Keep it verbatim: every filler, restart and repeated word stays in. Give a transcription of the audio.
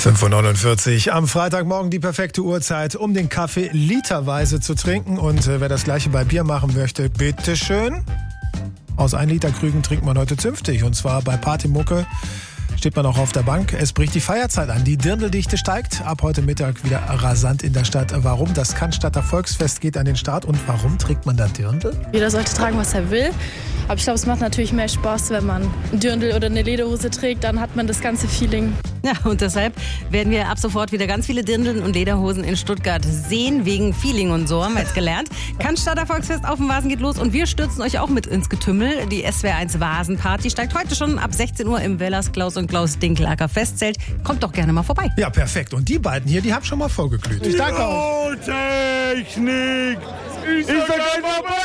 fünf Uhr neunundvierzig am Freitagmorgen die perfekte Uhrzeit, um den Kaffee literweise zu trinken. Und äh, wer das gleiche bei Bier machen möchte, bitteschön. Aus ein Liter Krügen trinkt man heute zünftig. Und zwar bei Partymucke steht man auch auf der Bank. Es bricht die Feierzeit an. Die Dirndldichte steigt. Ab heute Mittag wieder rasant in der Stadt. Warum? Das Cannstatter Volksfest geht an den Start. Und warum trägt man da Dirndl? Jeder sollte tragen, was er will. Aber ich glaube, es macht natürlich mehr Spaß, wenn man ein Dirndl oder eine Lederhose trägt. Dann hat man das ganze Feeling. Ja, und deshalb werden wir ab sofort wieder ganz viele Dirndl und Lederhosen in Stuttgart sehen, wegen Feeling und so, haben wir jetzt gelernt. Cannstatter Volksfest auf dem Vasen geht los und wir stürzen euch auch mit ins Getümmel. Die S W R eins Vasenparty steigt heute schon ab sechzehn Uhr im Wellers Klaus und Klaus Dinkelacker Festzelt. Kommt doch gerne mal vorbei. Ja, perfekt. Und die beiden hier, die haben schon mal vorgeglüht. Ich danke euch. Technik ist doch einfach